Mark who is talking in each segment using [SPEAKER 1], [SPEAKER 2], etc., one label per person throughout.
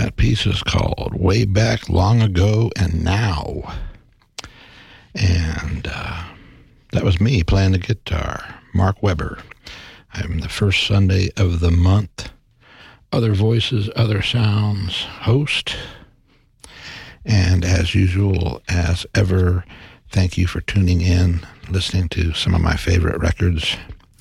[SPEAKER 1] That piece is called Way Back Long Ago and Now. And that was me playing the guitar, Mark Weber. I'm the first Sunday of the month, Other Voices, Other Sounds host. And as usual, as ever, thank you for tuning in, listening to some of my favorite records.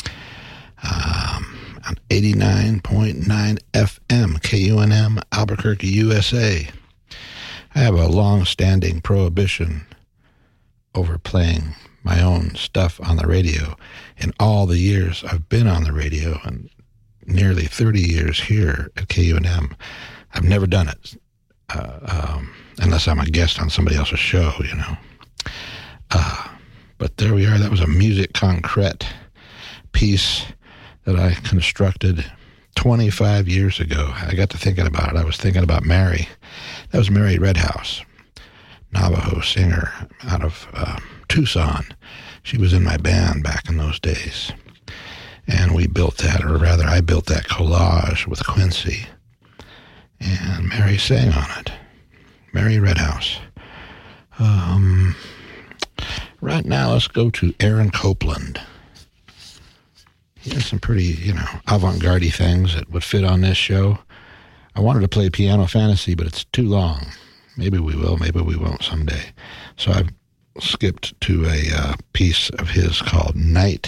[SPEAKER 1] On 89.9 FM, KUNM, Albuquerque, USA. I have a long-standing prohibition over playing my own stuff on the radio. In all the years I've been on the radio, and nearly 30 years here at KUNM, I've never done it, unless I'm a guest on somebody else's show, you know. But there we are. That was a Musique Concrète piece that I constructed 25 years ago. I got to thinking about it. I was thinking about Mary. That was Mary Redhouse, Navajo singer out of Tucson. She was in my band back in those days. And we built that, or rather I built that collage with Quincy. And Mary sang on it. Mary Redhouse. Right now, let's go to Aaron Copland. He has some pretty, avant-garde things that would fit on this show. I wanted to play Piano Fantasy, but it's too long. Maybe we will, maybe we won't someday. So I've skipped to a piece of his called Night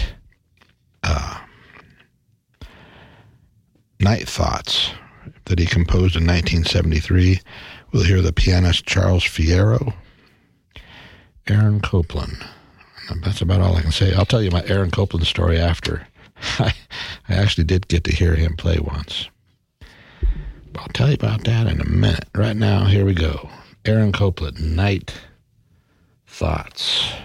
[SPEAKER 1] Thoughts that he composed in 1973. We'll hear the pianist Charles Fierro. Aaron Copland. That's about all I can say. I'll tell you my Aaron Copland story after. I actually did get to hear him play once. But I'll tell you about that in a minute. Right now, here we go. Aaron Copland, Night Thoughts.